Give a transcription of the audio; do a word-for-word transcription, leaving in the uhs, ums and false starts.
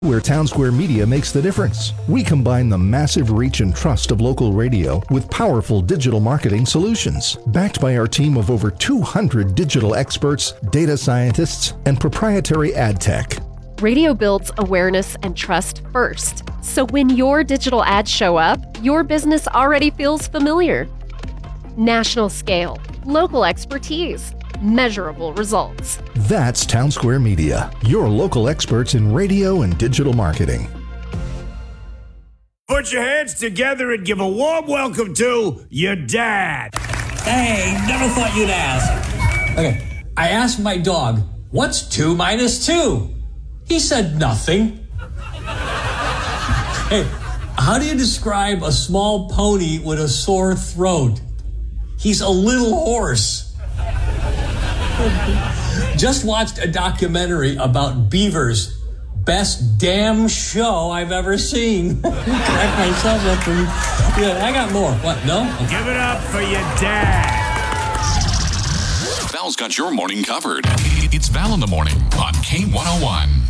Where Townsquare Media makes the difference. We combine the massive reach and trust of local radio with powerful digital marketing solutions. Backed by our team of over two hundred digital experts, data scientists, and proprietary ad tech. Radio builds awareness and trust first. So when your digital ads show up, your business already feels familiar. National scale, local expertise, measurable results. That's Townsquare Media, your local experts in radio and digital marketing. Put your hands together and give a warm welcome to your dad. Hey, never thought you'd ask. Okay, I asked my dog, what's two minus two? He said nothing. Hey, how do you describe a small pony with a sore throat? He's a little hoarse. Just watched a documentary about beavers. Best damn show I've ever seen. Crack myself up and yeah, I got more. What? No? Okay. Give it up for your dad. Val's got your morning covered. It's Val in the Morning on K one oh one.